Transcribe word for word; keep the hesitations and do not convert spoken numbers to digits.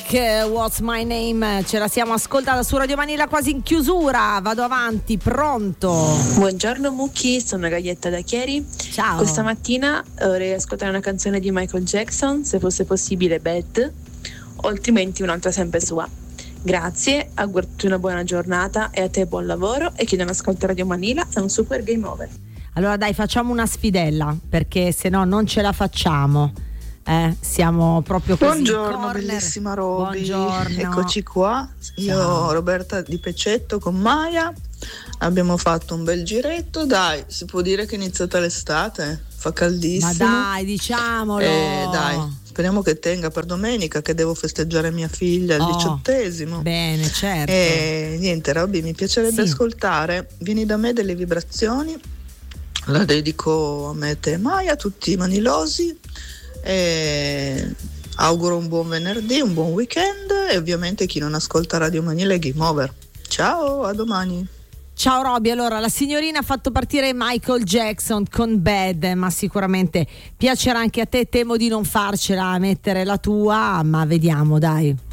Drake, What's My Name, ce la siamo ascoltata su Radio Manila quasi in chiusura. Vado avanti, pronto? Buongiorno Mucchi, sono Gaglietta da Chieri. Ciao. Questa mattina vorrei ascoltare una canzone di Michael Jackson, se fosse possibile Bad, o altrimenti un'altra sempre sua. Grazie, augurati una buona giornata e a te buon lavoro, e chi non ascolta Radio Manila è un super game over. Allora dai, facciamo una sfidella, perché se no non ce la facciamo. Eh, siamo proprio così. Buongiorno bellissima Roby. Buongiorno. Eccoci qua. Io Ciao. Roberta di Pecetto con Maya. Abbiamo fatto un bel giretto. Dai, si può dire che è iniziata l'estate? Fa caldissimo. Ma dai, diciamolo. Eh, dai, speriamo che tenga per domenica, che devo festeggiare mia figlia il Oh, diciottesimo. Bene, certo. E niente, Roby, mi piacerebbe Sì. ascoltare Vieni da me delle vibrazioni. La dedico a me e te, Maya, a tutti i manilosi. E auguro un buon venerdì, un buon weekend, e ovviamente chi non ascolta Radio Manila è game over. Ciao, a domani. Ciao Roby, allora la signorina ha fatto partire Michael Jackson con Bad, ma sicuramente piacerà anche a te, temo di non farcela mettere la tua, ma vediamo dai.